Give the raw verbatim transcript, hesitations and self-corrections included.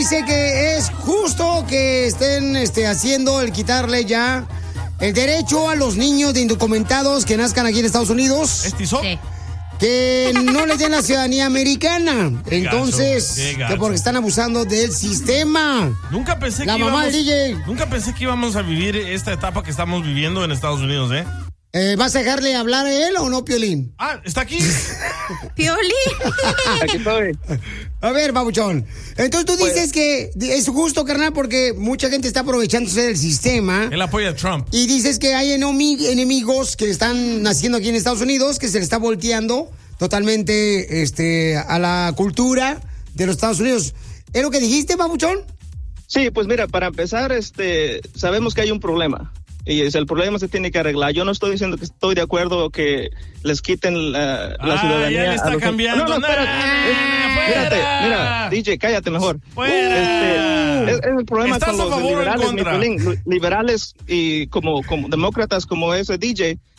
dice que es justo que estén este, haciendo el quitarle ya el derecho a los niños de indocumentados que nazcan aquí en Estados Unidos. ¿Estizo? Sí. Que no les den la ciudadanía americana. Qué Entonces, gacho, qué gacho. que porque están abusando del sistema. Nunca pensé La que mamá íbamos, del D J. Nunca pensé que íbamos a vivir esta etapa que estamos viviendo en Estados Unidos, ¿eh? Eh, ¿Vas a dejarle hablar a él o no, Piolín? Ah, ¿está aquí? Piolín. Aquí estoy. A ver, babuchón. Entonces tú dices que es justo, carnal, porque mucha gente está aprovechándose del sistema. Él apoya a Trump. Y dices que hay enomi- enemigos que están naciendo aquí en Estados Unidos, que se le está volteando totalmente este, a la cultura de los Estados Unidos. ¿Es lo que dijiste, babuchón? Sí, pues mira, para empezar, este, sabemos que hay un problema. Y es, el problema se tiene que arreglar. Yo no estoy diciendo que estoy de acuerdo que les quiten la, la Ah, ciudadanía. ya le está a los... cambiando. No, no, espérate. Nah, Es- espérate, fuera. mira, D J, cállate mejor. Fuera. Este, es, es el problema ¿Estás con a los favor o en liberales, mi contra? Piolín, liberales y como, como demócratas como ese D J,